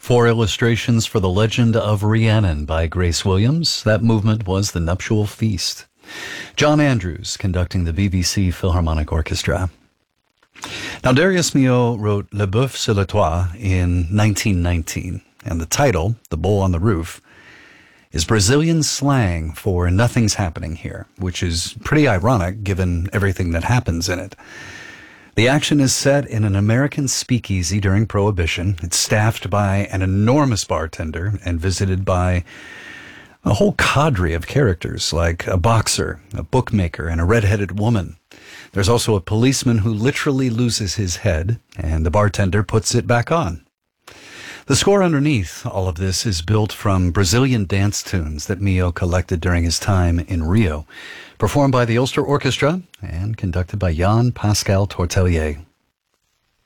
Four illustrations for The Legend of Rhiannon by Grace Williams. That movement was The Nuptial Feast. John Andrews conducting the BBC Philharmonic Orchestra. Now, Darius Milhaud wrote Le Boeuf sur le Toit in 1919, and the title, The Bull on the Roof, is Brazilian slang for nothing's happening here, which is pretty ironic given everything that happens in it. The action is set in an American speakeasy during Prohibition. It's staffed by an enormous bartender and visited by a whole cadre of characters like a boxer, a bookmaker, and a red-headed woman. There's also a policeman who literally loses his head, and the bartender puts it back on. The score underneath all of this is built from Brazilian dance tunes that Milhaud collected during his time in Rio, performed by the Ulster Orchestra and conducted by Jan Pascal Tortelier.